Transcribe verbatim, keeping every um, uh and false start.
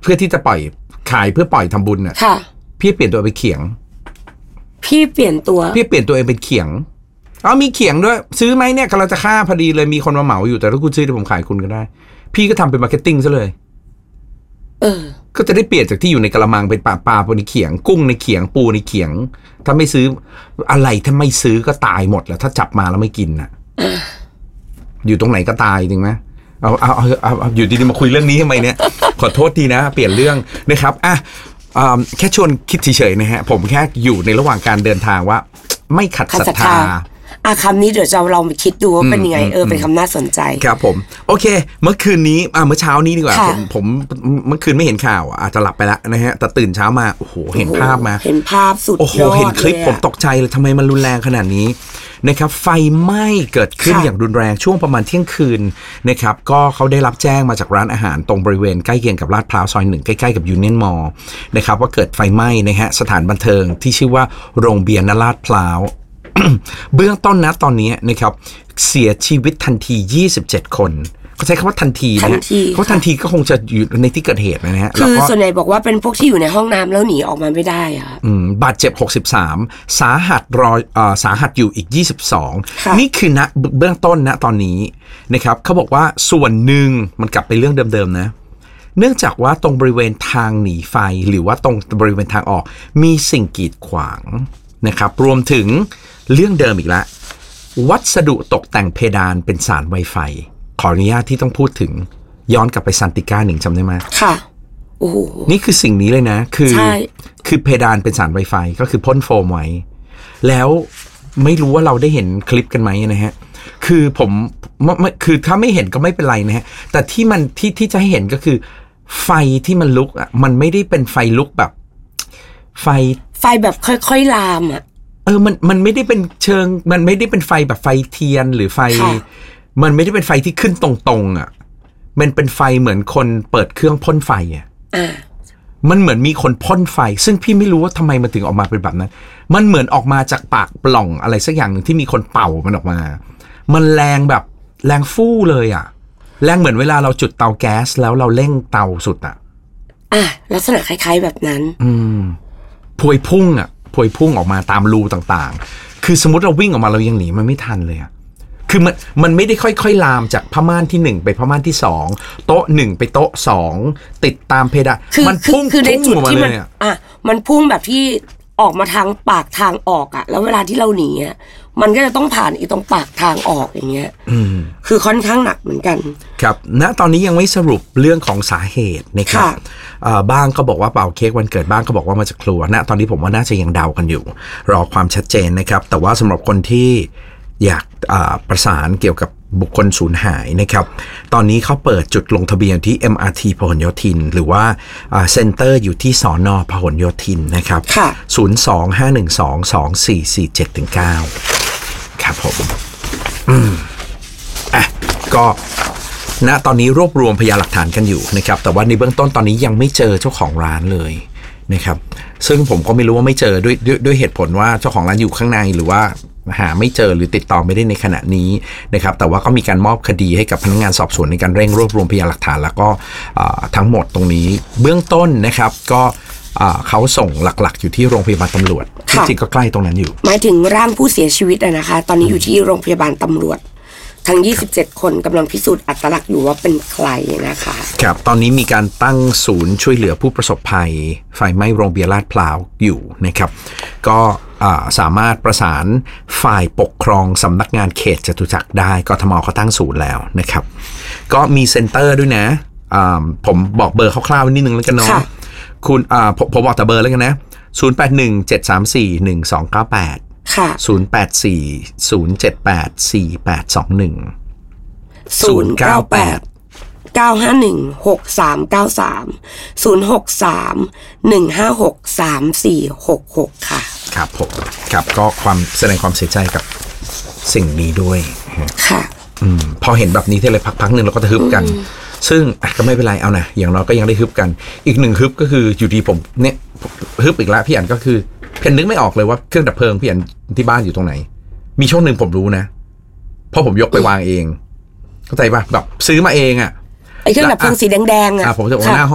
พื่อที่จะปล่อยขายเพื่อปล่อยทำบุญน่ะพี่เปลี่ยนตัวไปเขียงพี่เปลี่ยนตัวพี่เปลี่ยนตัวเองเป็นเขียงเอามีเขียงด้วยซื้อไหมเนี่ยกำลังจะฆ่าพอดีเลยมีคนมาเหมาอยู่แต่ถ้าคุณซื้อเดี๋ยวผมขายคุณก็ได้พี่ก็ทำเป็นมาร์เก็ตติ้งซะเลยเออก็จะได้เปลี่ยนจากที่อยู่ในกระมังเป็นปลาปลาในเขียงกุ้งในเขียงปูในเขียงถ้าไม่ซื้ออะไรถ้าไม่ซื้อก็ตายหมดแล้วถ้าจับมาแล้วไม่กินน่ะอยู่ตรงไหนก็ตายจริงไหมเอาเอาเอาเอาอยู่ดีๆมาคุยเรื่องนี้ทำไมเนี่ยขอโทษทีนะเปลี่ยนเรื่องนะครับอ่ะแค่ชวนคิดเฉยๆนะฮะผมแค่อยู่ในระหว่างการเดินทางว่าไม่ขัดศรัทธาอ่ะคำนี้เดี๋ยวเราลองไปคิดดูว่าเป็นยังไงเออเป็นคำน่าสนใจครับผมโอเคเมื่อคืนนี้อ่ะเมื่อเช้านี้ดีกว่าผมผมเมื่อคืนไม่เห็นข่าวอาจจะหลับไปแล้วนะฮะแต่ตื่นเช้ามาโอ้โหเห็นภาพมาเห็นภาพสุดยอดโอ้โหเห็นคลิปผมตกใจเลยทำไมมันรุนแรงขนาดนี้นะครับไฟไหม้เกิดขึ้นอย่างรุนแรงช่วงประมาณเที่ยงคืนนะครับก็เขาได้รับแจ้งมาจากร้านอาหารตรงบริเวณใกล้เคียงกับลาดพร้าวซอยหนึ่งใกล้ๆกับยูเนียนมอลล์นะครับว่าเกิดไฟไหม้นะฮะสถานบันเทิงที่ชื่อว่าโรงเบียร์ณลาดพร้าว เบื้องต้นนะตอนนี้นะครับเสียชีวิตทันทียี่สิบเจ็ดคนเขาใช้คำว่าทันทีนะฮะเพราะทันทีก็คงจะอยู่ในที่เกิดเหตุนะฮะคือส่วนใหญ่บอกว่าเป็นพวกที่อยู่ในห้องน้ำแล้วหนีออกมาไม่ได้อะบาดเจ็บหกสิบสามสาหัสรอเอ่อสาหัสอยู่อีกยี่สิบสองนี่คือณเบื้องต้นณตอนนี้นะครับเขาบอกว่าส่วนหนึ่งมันกลับไปเรื่องเดิมๆนะเนื่องจากว่าตรงบริเวณทางหนีไฟหรือว่าตรงบริเวณทางออกมีสิ่งกีดขวางนะครับรวมถึงเรื่องเดิมอีกแล้ววัสดุตกแต่งเพดานเป็นสารไวไฟขออนุญาตที่ต้องพูดถึงย้อนกลับไปซันติก้าหนึ่งจำได้ไหมค่ะโอ้โหนี่คือสิ่งนี้เลยนะคือคือเพดานเป็นสารไวไฟก็คือพ่นโฟมไว้แล้วไม่รู้ว่าเราได้เห็นคลิปกันไหมนะฮะคือผมคือถ้าไม่เห็นก็ไม่เป็นไรนะฮะแต่ที่มันที่ที่จะให้เห็นก็คือไฟที่มันลุกอ่ะมันไม่ได้เป็นไฟลุกแบบไฟไฟแบบค่อยๆลามอ่ะเออมันมันไม่ได้เป็นเชิงมันไม่ได้เป็นไฟแบบไฟเทียนหรือไฟมันไม่ได้เป็นไฟที่ขึ้นตรงๆอ่ะมันเป็นไฟเหมือนคนเปิดเครื่องพ่นไฟอ่ะมันเหมือนมีคนพ่นไฟซึ่งพี่ไม่รู้ว่าทำไมมันถึงออกมาเป็นแบบนั้นมันเหมือนออกมาจากปากปล่องอะไรสักอย่างหนึ่งที่มีคนเป่ามันออกมามันแรงแบบแรงฟู่เลยอ่ะแรงเหมือนเวลาเราจุดเตาแก๊สแล้วเราเร่งเตาสุดอ่ะอ่ะลักษณะคล้ายๆแบบนั้นอืมพวยพุ่งอ่ะพวยพุ่งออกมาตามรูต่างๆคือสมมติเราวิ่งออกมาเรายังหนีมันไม่ทันเลยอ่ะคือมันมันไม่ได้ค่อยๆลามจากผ้าม่านที่หนึ่งไปผ้าม่านที่สองโต๊ะหนึ่งไปโต๊ะสองติดตามเพดานมันพุ่งคือในจุดที่มันอ่ะมันพุ่งแบบที่ออกมาทางปากทางออกอ่ะแล้วเวลาที่เราหนีอ่ะมันก็จะต้องผ่านอีตรงปากทางออกอย่างเงี้ยคือค่อนข้างหนักเหมือนกันครับณตอนนี้ยังไม่สรุปเรื่องของสาเหตุนะครับบ้างก็บอกว่าเป่าเค้กวันเกิดบ้างก็บอกว่ามาจากครัวณตอนนี้ผมว่าน่าจะยังเดากันอยู่รอความชัดเจนนะครับแต่ว่าสำหรับคนที่อยากประสานเกี่ยวกับบุคคลสูญหายนะครับตอนนี้เขาเปิดจุดลงทะเบียนที่ เอ็ม อาร์ ที พหลโยธินหรือว่าเซ็นเตอร์อยู่ที่สน.พหลโยธินนะครับศูนย์ สอง ห้า หนึ่ง สอง สอง สี่ สี่ เจ็ด เก้าครับผมอืมอ่ะก็ณตอนนี้รวบรวมพยานหลักฐานกันอยู่นะครับแต่ว่าในเบื้องต้นตอนนี้ยังไม่เจอเจ้าของร้านเลยนะครับซึ่งผมก็ไม่รู้ว่าไม่เจอด้วยด้วยด้วยเหตุผลว่าเจ้าของร้านอยู่ข้างในหรือว่าหาไม่เจอหรือติดต่อไม่ได้ในขณะนี้นะครับแต่ว่าก็มีการมอบคดีให้กับพนักงานสอบสวนในการเร่งรวบรวมพยานหลักฐานแล้วก็ทั้งหมดตรงนี้เบื้องต้นนะครับก็เขาส่งหลักๆอยู่ที่โรงพยาบาลตำรวจจริงๆก็ใกล้ตรงนั้นอยู่หมายถึงร่างผู้เสียชีวิตนะคะตอนนี้อยู่ที่โรงพยาบาลตำรวจทั้งยี่สิบเจ็ดคนกำลังพิสูจน์อัตลักษณ์อยู่ว่าเป็นใครนะคะครับตอนนี้มีการตั้งศูนย์ช่วยเหลือผู้ประสบภัยไฟไหม้โรงเบียร์ลาดพร้าวอยู่นะครับก็สามารถประสานฝ่ายปกครองสำนักงานเขตจตุจักรได้กทมเขาตั้งศูนย์แล้วนะครับก็มีเซ็นเตอร์ด้วยนะผมบอกเบอร์คร่าวๆนิดนึงแล้วกันเนาะคุณผมผมบอกแต่เบอร์แล้วกันนะศูนย์ แปด หนึ่ง เจ็ด สาม สี่ หนึ่ง สอง เก้า แปดค่ะศูนย์ แปด สี่ ศูนย์ เจ็ด แปด สี่ แปด สอง หนึ่งศูนย์ เก้า แปด เก้า ห้า หนึ่ง หก สาม เก้า สาม ศูนย์ หก สาม หนึ่ง ห้า หก สาม สี่ หก หกค่ะครับผมครับก็ความแสดงความเสียใจกับสิ่งนี้ด้วยค่ะอืมพอเห็นแบบนี้ที่เลยพักๆนึงเราก็จะฮึบกันซึ่งก็ไม่เป็นไรเอานะอย่างน้อยก็ยังได้ฮึบกันอีกหนึ่งฮึบก็คืออยู่ดีผมเนี่ยฮึบอีกแล้วพี่อันก็คือเพียงนึกไม่ออกเลยว่าเครื่องดับเพลิงพี่อันที่บ้านอยู่ตรงไหนมีช่วงหนึ่งผมรู้นะเพราะผมยกไปวางเองเข้าใจป่ะแบบซื้อมาเองอ่ะไอ้เครื่องดับเพลิงสีแดงๆอ่ะผมจะบอกหน้า